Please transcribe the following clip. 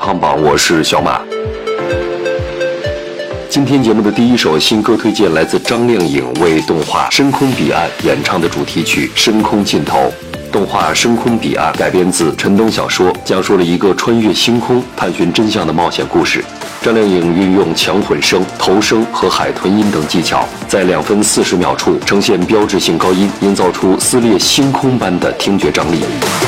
行榜，我是小马。今天节目的第一首新歌推荐来自张靓颖为动画《深空彼岸》演唱的主题曲《深空尽头》。动画《深空彼岸》改编自陈东小说，讲述了一个穿越星空、探寻真相的冒险故事。张靓颖运用强混声、头声和海豚音等技巧，在2分40秒处呈现标志性高音，营造出撕裂星空般的听觉张力。